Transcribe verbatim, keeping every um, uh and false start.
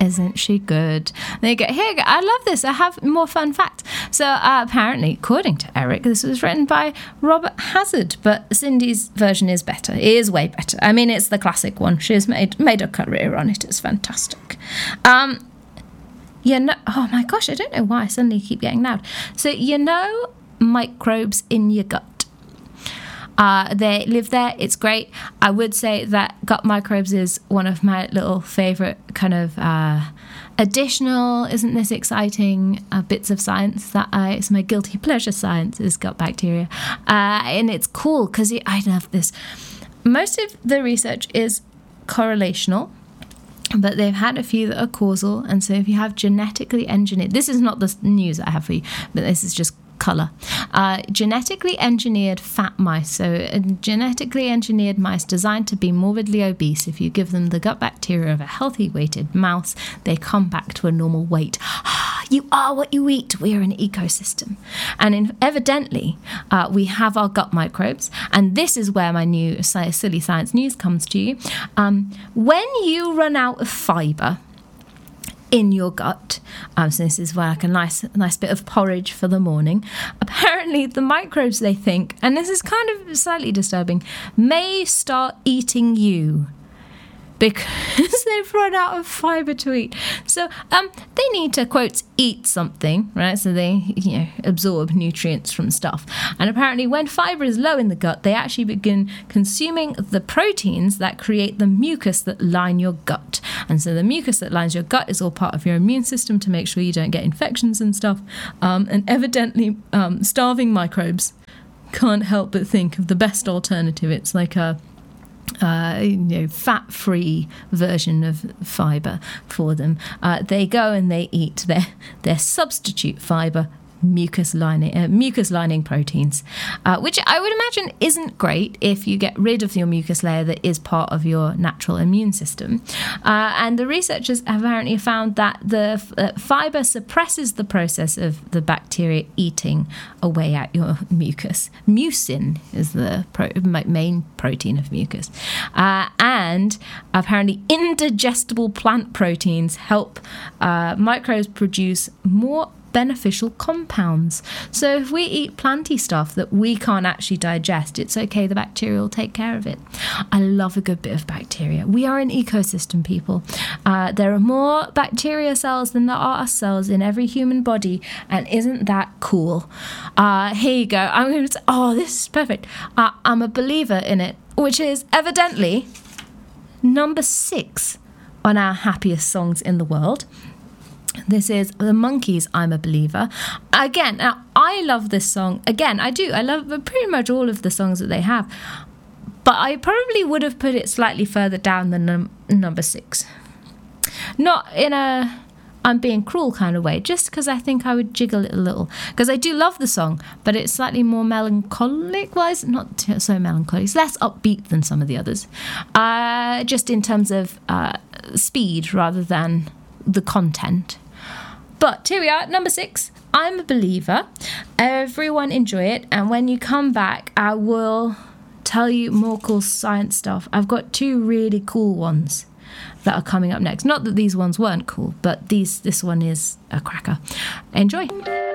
Isn't she good? There you go. Here you go. I love this. I have more fun facts. So uh, apparently, according to Eric, this was written by Robert Hazard, but Cindy's version is better. It is way better. I mean, it's the classic one. She's made made a career on it. It's fantastic. Um, you know, oh my gosh, I don't know why I suddenly keep getting loud. So you know microbes in your gut. Uh, they live there. It's great. I would say that gut microbes is one of my little favourite kind of uh, additional, isn't this exciting, uh, bits of science that I, it's my guilty pleasure science is gut bacteria. Uh, and it's cool because I love this. Most of the research is correlational, but they've had a few that are causal. And so if you have genetically engineered, this is not the news I have for you, but this is just colour. Uh, genetically engineered fat mice, so uh, genetically engineered mice designed to be morbidly obese. If you give them the gut bacteria of a healthy weighted mouse, they come back to a normal weight. You are what you eat. We are an ecosystem. And in, evidently, uh, we have our gut microbes. And this is where my new silly science news comes to you. Um, when you run out of fibre in your gut, um, so this is like a nice nice bit of porridge for the morning, apparently the microbes, they think, and this is kind of slightly disturbing, may start eating you because they've run out of fibre to eat. So um, they need to, quote, eat something, right? So they, you know, absorb nutrients from stuff. And apparently when fibre is low in the gut, they actually begin consuming the proteins that create the mucus that line your gut. And so the mucus that lines your gut is all part of your immune system to make sure you don't get infections and stuff. Um, and evidently um, starving microbes can't help but think of the best alternative. It's like a Uh, you know, fat-free version of fibre for them. Uh, they go and they eat their their substitute fibre, mucus lining, uh, mucus lining proteins, uh, which I would imagine isn't great if you get rid of your mucus layer that is part of your natural immune system. Uh, and the researchers have apparently found that the uh, fibre suppresses the process of the bacteria eating away at your mucus. Mucin is the pro- main protein of mucus. Uh, and apparently indigestible plant proteins help uh, microbes produce more beneficial compounds. So if we eat planty stuff that we can't actually digest, it's okay, the bacteria will take care of it. I love a good bit of bacteria. We are an ecosystem, people. Uh, there are more bacteria cells than there are us cells in every human body, and isn't that cool? Uh, here you go. I'm going to say, oh, this is perfect. Uh, I'm a believer in it, which is evidently number six on our happiest songs in the world. This is The Monkees, I'm a Believer. Again, now, I love this song. Again, I do. I love pretty much all of the songs that they have. But I probably would have put it slightly further down than num- number six. Not in a I'm being cruel kind of way, just because I think I would jiggle it a little. Because I do love the song, but it's slightly more melancholic. Well, it's not so melancholic. It's less upbeat than some of the others. Uh, just in terms of uh, speed rather than the content. But here we are, number six, I'm a Believer. Everyone enjoy it. And when you come back, I will tell you more cool science stuff. I've got two really cool ones that are coming up next. Not that these ones weren't cool, but these this one is a cracker. Enjoy.